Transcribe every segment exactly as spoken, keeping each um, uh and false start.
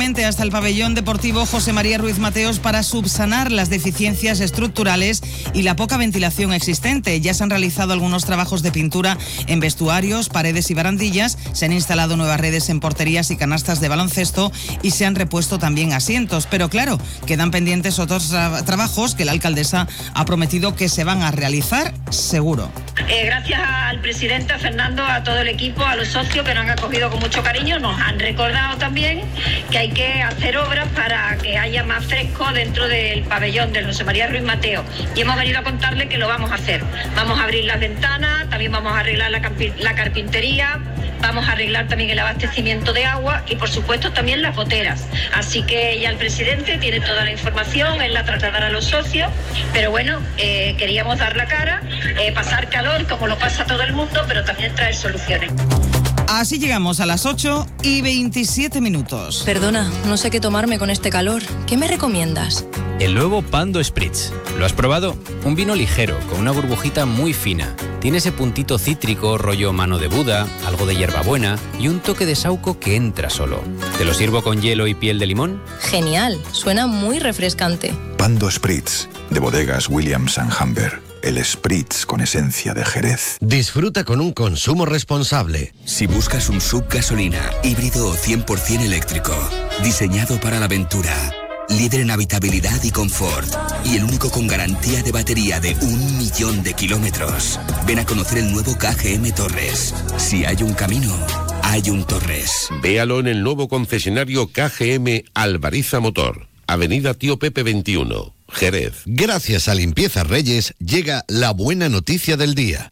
directamente hasta el pabellón deportivo José María Ruiz Mateos para subsanar las deficiencias estructurales y la poca ventilación existente. Ya se han realizado algunos trabajos de pintura en vestuarios, paredes y barandillas, se han instalado nuevas redes en porterías y canastas de baloncesto y se han repuesto también asientos. Pero claro, quedan pendientes otros tra- trabajos que la alcaldesa ha prometido que se van a realizar seguro. Eh, gracias al presidente, a Fernando, a todo el equipo, a los socios que nos han acogido con mucho cariño, nos han recordado también que hay que hacer obras para que haya más fresco dentro del pabellón del José María Ruiz Mateo. Y hemos venido a contarle que lo vamos a hacer. Vamos a abrir las ventanas, también vamos a arreglar la, campi- la carpintería, vamos a arreglar también el abastecimiento de agua y por supuesto también las goteras. Así que ya el presidente tiene toda la información, él la trasladará a los socios, pero bueno, eh, queríamos dar la cara, eh, pasar calor como lo pasa todo el mundo, pero también traer soluciones. Así llegamos a las ocho y veintisiete minutos. Perdona, no sé qué tomarme con este calor. ¿Qué me recomiendas? El nuevo Pando Spritz. ¿Lo has probado? Un vino ligero, con una burbujita muy fina. Tiene ese puntito cítrico, rollo mano de Buda, algo de hierbabuena y un toque de saúco que entra solo. ¿Te lo sirvo con hielo y piel de limón? Genial, suena muy refrescante. Pando Spritz, de bodegas Williams and Humber. El Spritz con esencia de Jerez. Disfruta con un consumo responsable. Si buscas un sub gasolina, híbrido o cien por ciento eléctrico, diseñado para la aventura, líder en habitabilidad y confort, y el único con garantía de batería de un millón de kilómetros, ven a conocer el nuevo K G M Torres. Si hay un camino, hay un Torres. Véalo en el nuevo concesionario K G M Alvariza Motor, Avenida Tío Pepe veintiuno, Jerez. Gracias a Limpieza Reyes llega la buena noticia del día.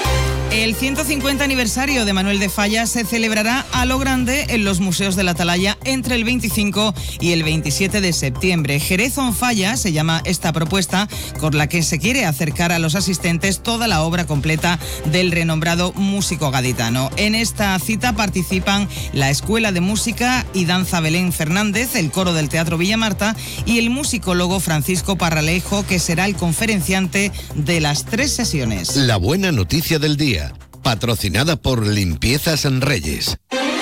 El ciento cincuenta aniversario de Manuel de Falla se celebrará a lo grande en los museos de la Atalaya entre el veinticinco y el veintisiete de septiembre. Jerez on Falla se llama esta propuesta, con la que se quiere acercar a los asistentes toda la obra completa del renombrado músico gaditano. En esta cita participan la Escuela de Música y Danza Belén Fernández, el coro del Teatro Villa Marta y el musicólogo Francisco Parralejo, que será el conferenciante de las tres sesiones. La buena noticia del día. Patrocinada por Limpiezas Reyes.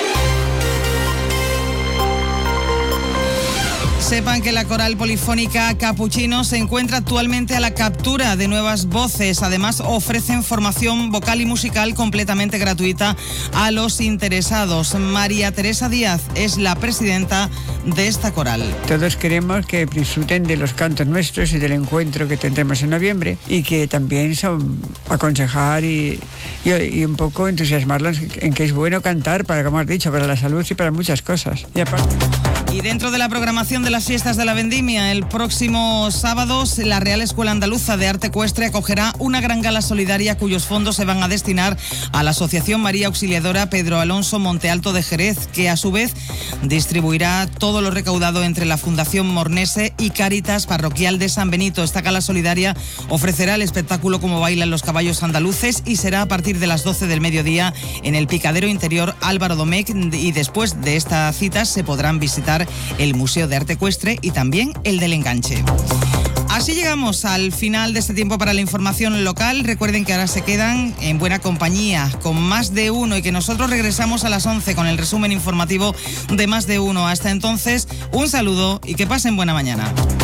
Sepan que la coral polifónica Capuchino se encuentra actualmente a la captura de nuevas voces. Además, ofrecen formación vocal y musical completamente gratuita a los interesados. María Teresa Díaz es la presidenta de esta coral. Todos queremos que disfruten de los cantos nuestros y del encuentro que tendremos en noviembre, y que también son aconsejar y, y, y un poco entusiasmarlos en que es bueno cantar, para, como has dicho, para la salud y para muchas cosas. Y aparte... Y dentro de la programación de las fiestas de la Vendimia, el próximo sábado la Real Escuela Andaluza de Arte Ecuestre acogerá una gran gala solidaria cuyos fondos se van a destinar a la Asociación María Auxiliadora Pedro Alonso Monte Alto de Jerez, que a su vez distribuirá todo lo recaudado entre la Fundación Mornese y Cáritas Parroquial de San Benito. Esta gala solidaria ofrecerá el espectáculo Como bailan los caballos andaluces y será a partir de las doce del mediodía en el Picadero Interior Álvaro Domecq, y después de esta cita se podrán visitar el Museo de Arte Ecuestre y también el del Enganche. Así llegamos al final de este tiempo para la información local. Recuerden que ahora se quedan en buena compañía con Más de Uno y que nosotros regresamos a las once con el resumen informativo de Más de Uno. Hasta entonces, un saludo y que pasen buena mañana.